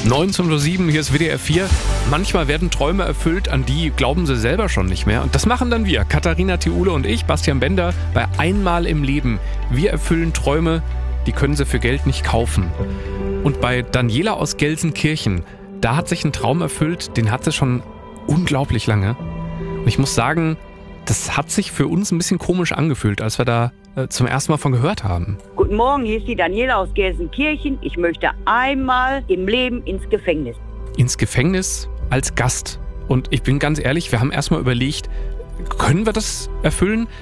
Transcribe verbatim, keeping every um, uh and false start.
neunzehn Uhr sieben, hier ist W D R vier. Manchmal werden Träume erfüllt, an die glauben sie selber schon nicht mehr. Und das machen dann wir, Katharina Thiule und ich, Bastian Bender, bei Einmal im Leben. Wir erfüllen Träume, die können sie für Geld nicht kaufen. Und bei Daniela aus Gelsenkirchen, da hat sich ein Traum erfüllt, den hat sie schon unglaublich lange. Und ich muss sagen, das hat sich für uns ein bisschen komisch angefühlt, als wir da äh, zum ersten Mal von gehört haben. Guten Morgen, hier ist die Daniela aus Gelsenkirchen. Ich möchte einmal im Leben ins Gefängnis. Ins Gefängnis als Gast. Und ich bin ganz ehrlich, wir haben erstmal überlegt, können wir das erfüllen?